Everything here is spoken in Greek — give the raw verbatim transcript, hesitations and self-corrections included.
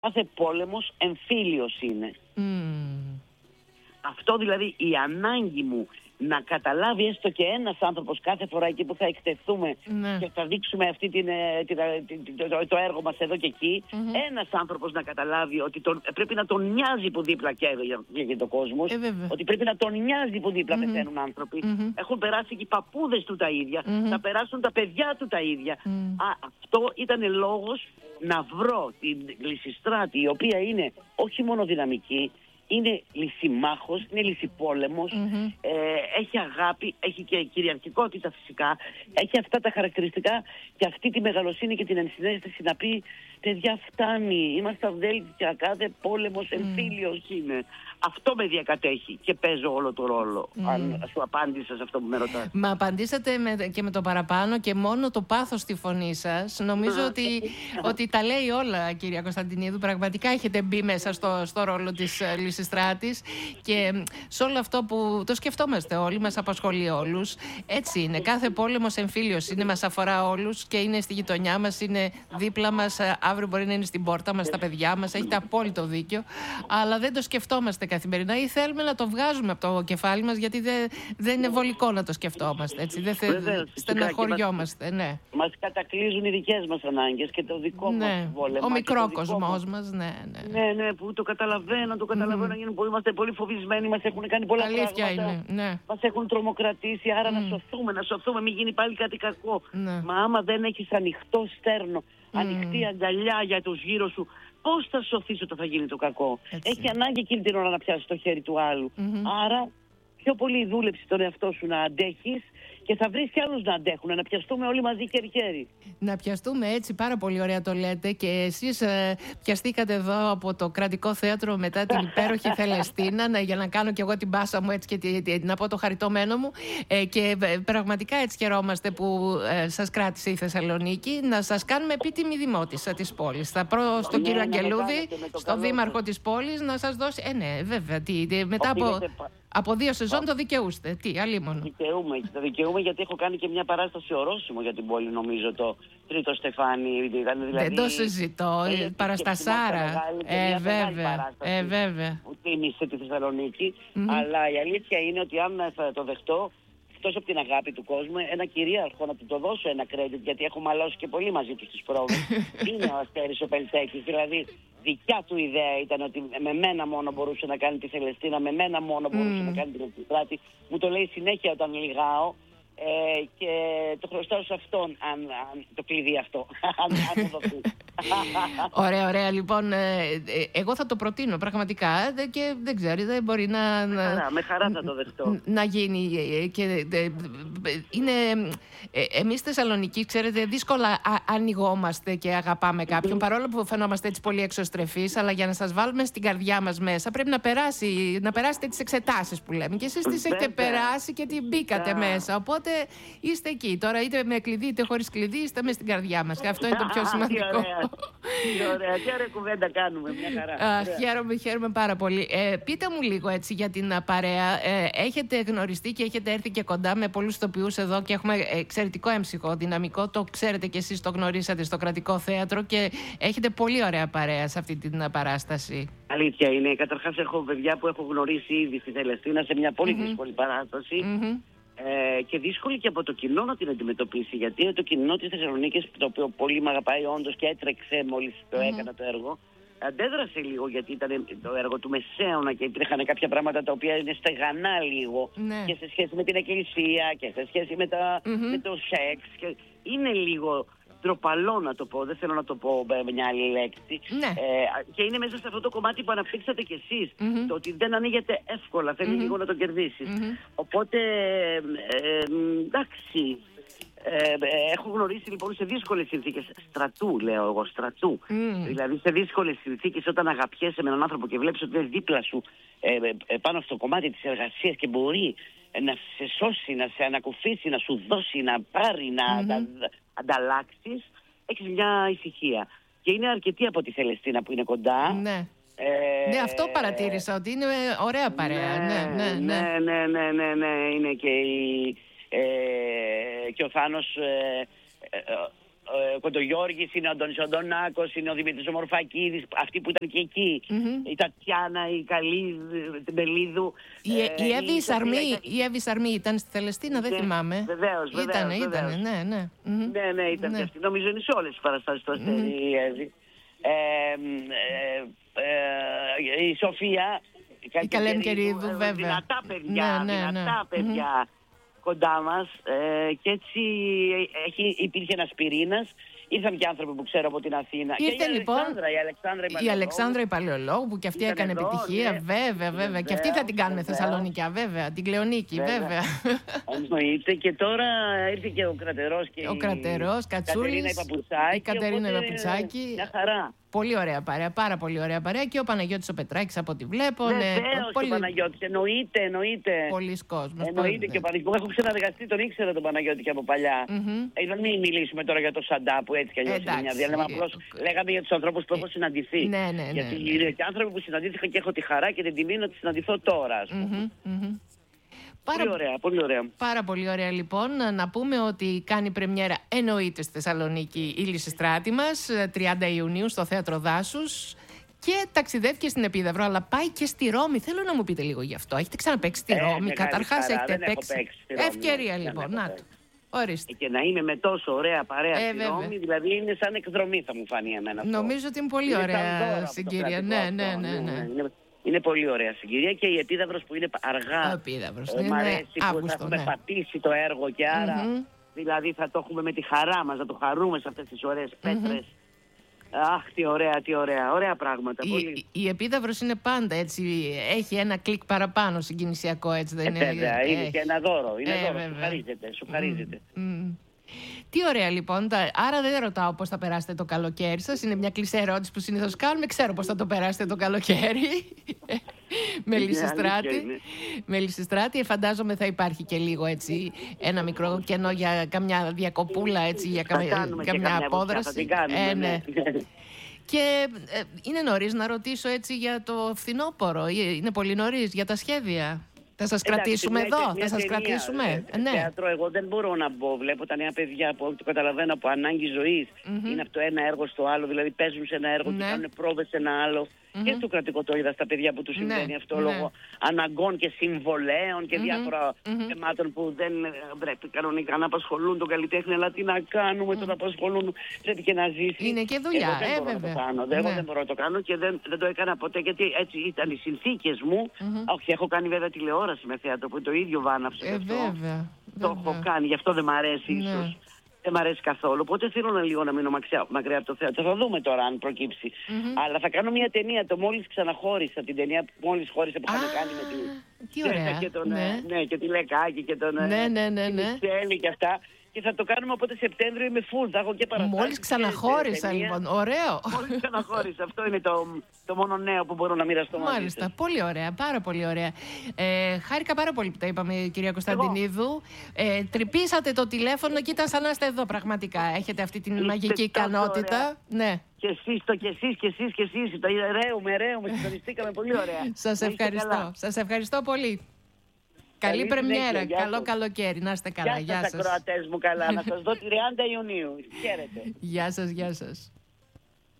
κάθε πόλεμος εμφύλιος είναι. Mm. Αυτό δηλαδή η ανάγκη μου να καταλάβει έστω και ένας άνθρωπος κάθε φορά εκεί που θα εκτεθούμε ναι. και θα δείξουμε αυτή την, την, την, το, το έργο μας εδώ και εκεί, mm-hmm. ένας άνθρωπος να καταλάβει ότι τον, πρέπει να τον νοιάζει που δίπλα καίγεται το κόσμος, ε, ότι πρέπει να τον νοιάζει που δίπλα mm-hmm. πεθαίνουν άνθρωποι. Mm-hmm. Έχουν περάσει και οι παππούδες του τα ίδια, mm-hmm. θα περάσουν τα παιδιά του τα ίδια. Mm. Α, αυτό ήταν λόγος να βρω την Λυσιστράτη, η οποία είναι όχι μόνο δυναμική, είναι λυσιμάχος, είναι λυσιπόλεμος, mm-hmm. ε, έχει αγάπη, έχει και κυριαρχικότητα φυσικά, έχει αυτά τα χαρακτηριστικά και αυτή τη μεγαλοσύνη και την ενσυναίσθηση να πει παιδιά φτάνει, είμαστε αδέλφια, κάθε πόλεμος εμφύλιος mm. είναι. Αυτό με διακατέχει και παίζω όλο το ρόλο, mm. αν σου απάντησα σε αυτό που με ρωτάς. Μα απαντήσατε με, και με το παραπάνω και μόνο το πάθος στη φωνή σας. Νομίζω ότι, ότι τα λέει όλα, κυρία Κωνσταντινίδου. Πραγματικά έχετε μπει μέσα στο, στο ρόλο της uh, Λυσιστράτης και σε όλο αυτό που το σκεφτόμαστε όλοι, μας απασχολεί όλους. Έτσι είναι. Κάθε πόλεμος εμφύλιος είναι, μας αφορά όλους και είναι στη γειτονιά μας, είναι δίπλα μας, αύριο μπορεί να είναι στην πόρτα μας, στα παιδιά μας. Έχετε απόλυτο δίκιο. Αλλά δεν το σκεφτόμαστε καθημερινά ή θέλουμε να το βγάζουμε από το κεφάλι μας γιατί δεν, δεν είναι βολικό να το σκεφτόμαστε. Έτσι. Δεν θε, στεναχωριόμαστε. Ναι. Μας κατακλείζουν οι δικές μας ανάγκες και το δικό ναι. μας βόλεμα. Ο μικρόκοσμος μας. Ναι, ναι. ναι, ναι, που το καταλαβαίνω, το καταλαβαίνω. Mm. Που είμαστε πολύ φοβισμένοι, μας έχουν κάνει πολλά Αλήθεια πράγματα. Είναι. Ναι. Μας έχουν τρομοκρατήσει, άρα Mm. να σωθούμε, να σωθούμε, μην γίνει πάλι κάτι κακό. Ναι. Μα άμα δεν έχεις ανοιχτό στέρνο, mm. ανοιχτή αγκαλιά για τους γύρω σου, πώς θα σωθείς όταν θα γίνει το κακό. Έτσι. Έχει ανάγκη εκείνη την ώρα να πιάσεις το χέρι του άλλου. Mm-hmm. Άρα πιο πολύ δούλεψε τον εαυτό σου να αντέχεις και θα βρεις και άλλους να αντέχουν, να πιαστούμε όλοι μαζί χέρι-χέρι. Να πιαστούμε, έτσι, πάρα πολύ ωραία το λέτε. Και εσείς ε, πιαστήκατε εδώ από το Κρατικό Θέατρο μετά την υπέροχη Θελεστίνα, να, για να κάνω κι εγώ την πάσα μου έτσι και τη, τη, να πω το χαριτωμένο μου. Ε, και ε, πραγματικά έτσι χαιρόμαστε που ε, σας κράτησε η Θεσσαλονίκη, να σας κάνουμε επίτιμη δημότισσα της πόλης. Θα πρω στον ναι, κύριο Αγγελούδη, στον δήμαρχο της πόλης, να σας δώσει. Ε, ναι, βέβαια. Τι, τι, μετά από. Από δύο σεζόν το δικαιούστε. Τι, αλίμονο. Δικαιούμαι, το δικαιούμαι γιατί έχω κάνει και μια παράσταση ορόσημο για την πόλη, νομίζω, το Τρίτο Στεφάνι. Δηλαδή, δεν το συζητώ. Ε, παραστασάρα. Ε, βέβαια. Ε, βέβαια. Που τίμησε τη Θεσσαλονίκη. Mm-hmm. Αλλά η αλήθεια είναι ότι αν θα το δεχτώ, εκτός από την αγάπη του κόσμου, ένα κυρίαρχο να του το δώσω ένα credit, γιατί έχω μαλώσει και πολύ μαζί του στις πρόβες. Είναι ο Αστέρης ο Πελτέκης. Δηλαδή, δικιά του ιδέα ήταν ότι με μένα μόνο μπορούσε να κάνει τη Θελεστίνα, με μένα μόνο μπορούσε mm. να κάνει την Λυσιστράτη. Μου το λέει συνέχεια όταν λυγάω. Ε, και το χρωστάω σε αυτόν, αν, αν το κλειδί αυτό. αν, αν το δοθεί. Ωραία, ωραία. Λοιπόν, ε, ε, εγώ θα το προτείνω πραγματικά δε, και δεν ξέρω, δεν μπορεί να... Με χαρά, με χαρά θα το δεχτώ. Να γίνει. Και, δε, είναι, ε, εμείς στη Θεσσαλονίκη, ξέρετε, δύσκολα α, ανοιγόμαστε και αγαπάμε κάποιον, παρόλο που φαινόμαστε έτσι πολύ εξωστρεφείς, αλλά για να σας βάλουμε στην καρδιά μας μέσα πρέπει να, περάσει, να περάσετε τις εξετάσεις που λέμε. Και εσείς τις έχετε περάσει και την μπήκατε μέσα. Οπότε είστε εκεί. Τώρα είτε με κλειδί είτε χωρίς κλειδί, είστε μες στην καρδιά μας. Και αυτό είναι το πιο σημαντικό. Τι ωραία, τι ωραία, τι ωραία κουβέντα κάνουμε. Μια χαρά. Α, χαίρομαι, χαίρομαι πάρα πολύ. Ε, πείτε μου λίγο έτσι για την παρέα. Ε, έχετε γνωριστεί και έχετε έρθει και κοντά με πολλούς ηθοποιούς εδώ και έχουμε εξαιρετικό έμψυχο, δυναμικό. Το ξέρετε κι εσείς, το γνωρίσατε στο Κρατικό Θέατρο και έχετε πολύ ωραία παρέα σε αυτή την παράσταση. Αλήθεια είναι. Καταρχάς έχω παιδιά που έχω γνωρίσει ήδη στη Θελεστίνα σε μια πολύ mm-hmm. δύσκολη παράσταση. Mm-hmm. Ε, και δύσκολη και από το κοινό να την αντιμετωπίσει, γιατί το κοινό της Θεσσαλονίκης, το οποίο πολύ με αγαπάει όντως και έτρεξε μόλις το mm. έκανα το έργο, αντέδρασε λίγο γιατί ήταν το έργο του Μεσαίωνα και υπήρχαν κάποια πράγματα τα οποία είναι στεγανά λίγο mm. και σε σχέση με την εκκλησία και σε σχέση με, τα, mm-hmm. με το σεξ και είναι λίγο τροπαλό να το πω, δεν θέλω να το πω με μια άλλη λέξη. Ναι. Ε, και είναι μέσα σε αυτό το κομμάτι που αναπτύξατε κι εσείς. Mm-hmm. Το ότι δεν ανοίγεται εύκολα, θέλει mm-hmm. λίγο να το κερδίσεις. Mm-hmm. Οπότε, ε, εντάξει, ε, έχω γνωρίσει λοιπόν σε δύσκολες συνθήκες στρατού, λέω εγώ, στρατού. Mm. Δηλαδή σε δύσκολες συνθήκες όταν αγαπιέσαι με έναν άνθρωπο και βλέπεις ότι είναι δίπλα σου ε, ε, πάνω στο κομμάτι της εργασίας και μπορεί να σε σώσει, να σε ανακουφίσει, να σου δώσει, να πάρει, να mm-hmm. αντα, ανταλλάξεις, έχεις μια ησυχία. Και είναι αρκετή από τη Θελεστίνα που είναι κοντά. Ναι. Ε, ναι, αυτό παρατήρησα, ότι είναι ωραία παρέα. Ναι, ναι, ναι. Ναι, ναι, ναι, ναι, ναι. Είναι και, η, ε, και ο Θάνος, ε, ε, ε, Κοντογιώργης, είναι ο Αντώνης Οντονάκος, είναι ο Δημήτρης ο Μορφακίδης, αυτοί που ήταν και εκεί. Mm-hmm. Η Τατιάνα, η Καλή, την Μπελίδου. Η, ε, η Εύη Σαρμή ήταν... Σαρμή ήταν στη Θελεστίνα, ναι, δεν θυμάμαι. Βεβαίως, βεβαίως. Ήτανε, ήτανε, ναι, ναι. Mm-hmm. Ναι, ναι, ήταν ναι. Και αυτή. Νομίζω είναι σε όλες τις παραστάσεις του Αστέρι mm-hmm. η Εύη. Ε, ε, ε, η Σοφία, η Καλέμκεριδου, βέβαια. Δυνατά παιδιά, ναι, ναι, δυνατά ναι. παιδιά mm-hmm. κοντά μας. Ε, και έτσι έχει, υπήρχε ένας πυρήνας. Ήρθαν και άνθρωποι που ξέρω από την Αθήνα. Ήρθε και η λοιπόν Αλεξάνδρα, η Αλεξάνδρα η, η Αλεξάνδρα η Παλαιολόγου, που και αυτή ήταν έκανε εδώ, επιτυχία. Ναι. Βέβαια, βέβαια. Βέβαια. Και αυτή θα την κάνουμε βεβαίως. Θεσσαλονίκια, βέβαια. Την Κλεονίκη, βέβαια. βέβαια. Εννοείται. Και τώρα ήρθε και ο Κρατερός και ο Κρατερός, Κατσούλης, η Κατερίνα η Παπουτσάκη. Μια χαρά. Πολύ ωραία παρέα, πάρα πολύ ωραία παρέα. Και ο Παναγιώτης ο Πετράκης από ό,τι βλέπω. Βεβαίως πολύ... ο Παναγιώτης, εννοείται, εννοείται. Πολλοί κόσμος. Εννοείται και ο Παναγιώτης. Έχω ξαναδεγαστεί, τον ήξερα τον Παναγιώτη και από παλιά. Mm-hmm. Ε, μην μιλήσουμε τώρα για το Σαντά που έτσι κι αλλιώς είναι μια διάλειμμα. Απλώς λέγαμε για τους ανθρώπους που έχω συναντηθεί. Ναι, ναι, ναι. Γιατί είναι και άνθρωποι που συναντήθηκα και έχω τη χαρά και την τιμή να τη συναντηθώ τώρα, ας πούμε. Πάρα... Πολύ ωραία, πολύ ωραία. Πάρα πολύ ωραία λοιπόν. Να πούμε ότι κάνει πρεμιέρα εννοείται στη Θεσσαλονίκη η Λυσιστράτη μας, τριάντα Ιουνίου στο Θέατρο Δάσους. Και ταξιδεύει και στην Επίδαυρο, αλλά πάει και στη Ρώμη. Θέλω να μου πείτε λίγο γι' αυτό. Έχετε ξαναπαίξει στη Ρώμη, ε, καταρχάς έχετε παίξει. Ρώμη, ευκαιρία λοιπόν, να το. Ορίστε. Και να είμαι με τόσο ωραία παρέα ε, στη Ρώμη, δηλαδή είναι σαν εκδρομή θα μου φανεί εμένα αυτό. Νομίζω ότι είναι πολύ είναι ωραία συγκυρία. Ναι, ναι, ναι, ναι, ναι. Είναι, είναι πολύ ωραία συγκυρία και η Επίδαυρος που είναι αργά. Ο Επίδαυρος. Ε, μ' αρέσει που Αύγουστο, θα έχουμε ναι. πατήσει το έργο και άρα mm-hmm. δηλαδή θα το έχουμε με τη χαρά μας, να το χαρούμε σε αυτές τις ωραίες πέτρες. Mm-hmm. Αχ, τι ωραία, τι ωραία, ωραία πράγματα. Η, πολύ. η, η Επίδαυρος είναι πάντα έτσι, έχει ένα κλικ παραπάνω συγκινησιακό, έτσι δεν ε, είναι. Βέβαια, είναι και ένα δώρο, είναι ε, δώρο, σου χαρίζεται, σου χαρίζεται. Mm, mm. Τι ωραία λοιπόν, άρα δεν ρωτάω πώς θα περάσετε το καλοκαίρι σας, είναι μια κλεισέ ερώτηση που συνήθως κάνουμε, ξέρω πώς θα το περάσετε το καλοκαίρι. Με Λυσιστράτη. Με Λυσιστράτη, φαντάζομαι θα υπάρχει και λίγο έτσι ένα μικρό κενό για καμιά διακοπούλα, έτσι, για καμιά, καμιά απόδραση. Θα την κάνουμε, ε, ναι. Και ε, είναι νωρίς να ρωτήσω έτσι για το φθινόπωρο, είναι πολύ νωρίς για τα σχέδια. Θα σας Εντάξει, κρατήσουμε μια, εδώ, μια θα σας ταινία, κρατήσουμε. Ε, ναι. Θέατρο, εγώ δεν μπορώ να μπω. Βλέπω τα νέα παιδιά που το καταλαβαίνω από ανάγκη ζωής. Mm-hmm. Είναι από το ένα έργο στο άλλο, δηλαδή παίζουν σε ένα έργο ναι. και κάνουν πρόβες σε ένα άλλο. Mm-hmm. Και στο κρατικό το είδα στα παιδιά που του συμβαίνει ναι. αυτό ναι. λόγω αναγκών και συμβολέων και mm-hmm. διάφορα mm-hmm. θεμάτων που δεν πρέπει κανονικά να απασχολούν τον καλλιτέχνη. Αλλά τι να κάνουμε, mm-hmm. τον απασχολούν, πρέπει και να ζήσει. Είναι και δουλειά, εγώ δεν ε, μπορώ βέβαια. να το κάνω. Ναι. Εγώ δεν μπορώ να το κάνω και δεν, δεν το έκανα ποτέ γιατί έτσι ήταν οι συνθήκες μου. Mm-hmm. Όχι, έχω κάνει βέβαια τηλεόραση με θέατρο που το ίδιο βάναυσε. Ε, βέβαια. Το έχω κάνει, γι' αυτό δεν μ' αρέσει ναι. ίσως. Δεν μ' αρέσει καθόλου. Οπότε θέλω να λίγο να μείνω μακριά, μακριά από το θέατρο. Θα δούμε τώρα αν προκύψει. Mm-hmm. Αλλά θα κάνω μια ταινία. Το μόλις ξαναχώρισα. Την ταινία που μόλις χώρισα που είχαμε κάνει με τη. Τι ωραία. Και τον, ναι. ναι, και τη Λεκάκη και τον. Ναι, ναι, ναι. ναι. Τη και αυτά. Και θα το κάνουμε οπότε Σεπτέμβριο είμαι full. Θα έχω και παραστάσεις. Μόλις ξαναχώρισα λοιπόν. Ωραίο. Μόλις ξαναχώρισα. Αυτό είναι το, το μόνο νέο που μπορώ να μοιραστώ μαζί. Μάλιστα. Πολύ ωραία. Πάρα πολύ ωραία. Ε, χάρηκα πάρα πολύ που τα είπαμε, κυρία Κωνσταντινίδου. Ε, τρυπήσατε το τηλέφωνο και ήταν σαν να είστε εδώ πραγματικά. Έχετε αυτή την είστε μαγική ικανότητα. Ναι. Και εσείς το και εσείς και εσείς και εσείς. Το ρέουμε, ρέουμε. Συντονιστήκαμε πολύ ωραία. Σας ευχαριστώ. Σας ευχαριστώ πολύ. Καλή, Καλή πρεμιέρα, συνέχεια, καλό σας. Καλοκαίρι, να είστε καλά. Γεια σας, ακροατές μου, καλά. Να σας δω τριάντα Ιουνίου. Χαίρετε. Γεια σας, γεια σας.